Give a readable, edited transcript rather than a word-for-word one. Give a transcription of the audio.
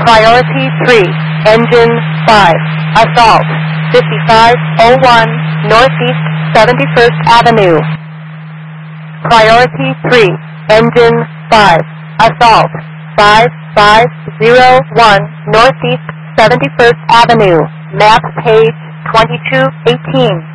Priority 3, Engine 5, Assault, 5501 Northeast 71st Avenue. Priority 3, Engine 5, Assault, 5501 Northeast 71st Avenue. Map page 2218.